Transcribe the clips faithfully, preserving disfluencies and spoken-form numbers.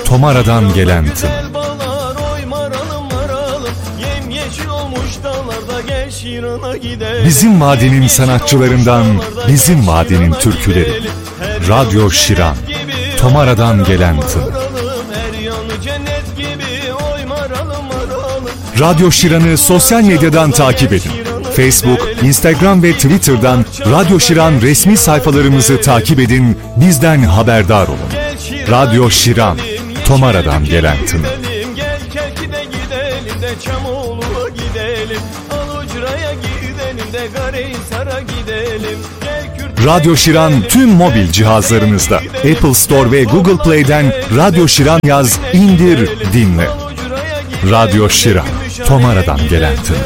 Tomara'dan gelen tın. Bizim madenin sanatçılarından bizim madenin türküleri. Radyo Şiran. Tomara'dan gelen tın. Radyo Şiran'ı sosyal medyadan takip edin. Facebook, Instagram ve Twitter'dan Radyo Şiran resmi sayfalarımızı takip edin, bizden haberdar olun. Radyo Şiran, Tomara'dan gelen tın. Radyo Şiran tüm mobil cihazlarınızda. Apple Store ve Google Play'den Radyo Şiran yaz, indir, dinle. Radyo Şiran, Tomara'dan gelen tın.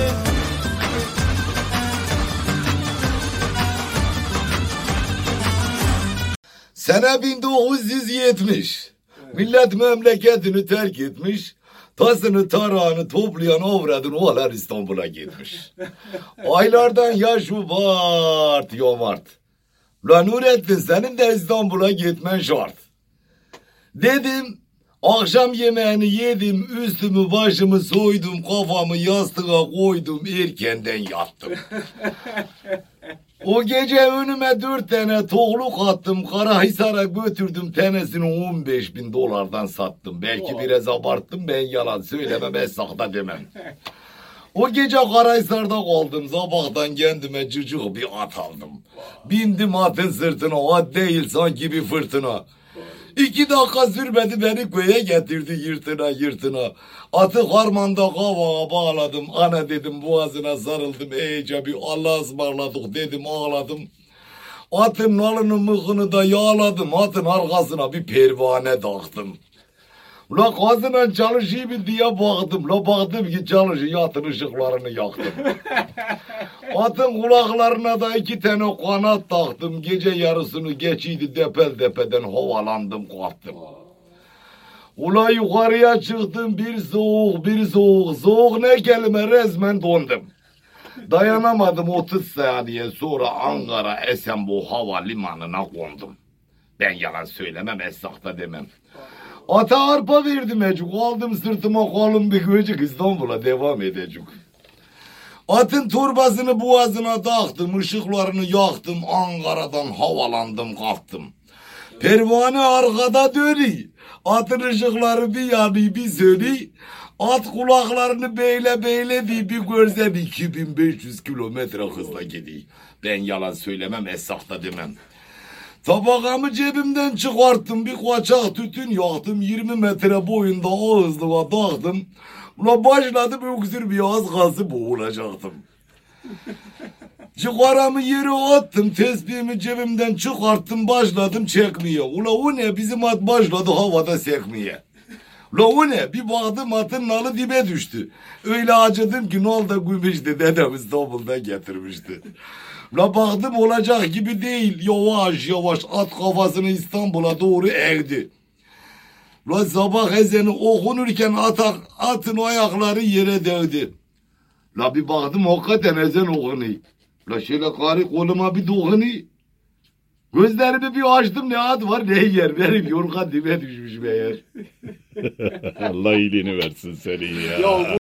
Sene bin dokuz yüz yetmiş. Millet memleketini terk etmiş. Tasını tarağını toplayan avradın oğlan İstanbul'a gitmiş. Aylardan ya Şubat ya Mart. Lan Nurettin senin de İstanbul'a gitmen şart. Dedim akşam yemeğini yedim, üstümü başımı soydum, kafamı yastığa koydum, erkenden yattım. O gece önüme dört tane toğluk attım, Karahisar'a götürdüm, tanesini on beş bin dolardan sattım. Belki biraz abarttım, ben yalan söylemem, ben sahte demem. O gece Karahisar'da kaldım, sabahtan kendime cıcık bir at aldım. Bindim atın sırtına, at değil sanki bir fırtına. İki dakika sürmedi beni köye getirdi yırtına yırtına. Atı harmanda kavağa bağladım. Ana dedim boğazına sarıldım. İyice bir Allah'a ısmarladık dedim ağladım. Atın nalını mıhını da yağladım. Atın arkasına bir pervane taktım. La kazınan çalışıyor mu diye baktım. La baktım ki çalışıyor, atın ışıklarını yaktım. Atın kulaklarına da iki tane kanat taktım. Gece yarısını geçiydi depel depeden havalandım kalktım. Ula yukarıya çıktım, bir soğuk bir soğuk. Soğuk ne kelime, resmen dondum. Dayanamadım, otuz saniye sonra Ankara Esenboğa havalimanına kondum. Ben yalan söylemem, esnafta demem. Ata arpa verdim ecuk, aldım sırtıma kalın bir göcük, İstanbul'a devam edecek. Atın torbasını boğazına taktım, ışıklarını yaktım, Ankara'dan havalandım kalktım. Pervane arkada dönüyor, atın ışıkları bir yanıyor bir sönüyor. At kulaklarını beyle beyle diye bir görsen iki bin beş yüz kilometre hızla gidiyor. Ben yalan söylemem, esnafta demem. Tabakamı cebimden çıkarttım, bir kaçak tütün yaktım, yirmi metre boyunda ağızlığa taktım. Ula başladım öksür bir az kalsı boğulacaktım. Çıkaramı yere attım, tesbihimi cebimden çıkarttım, başladım çekmeye. Ula o ne, bizim at başladı havada sekmeye. Ula o ne, bir baktım atın nalı dibe düştü. Öyle acıdım ki ne oldu gümüştü, dedem İstanbul'da getirmişti. La baktım olacak gibi değil, yavaş yavaş at kafasını İstanbul'a doğru eğdi. La sabah ezanı okunurken atak, atın ayakları yere değdi. La bir baktım hakikaten ezan okunuyor. La şöyle karı koluma bir dokunuyor. Gözlerimi bir açtım, ne at var ne yer, benim yorgan dibe düşmüş meğer. Allah iyiliğini versin senin ya. Ya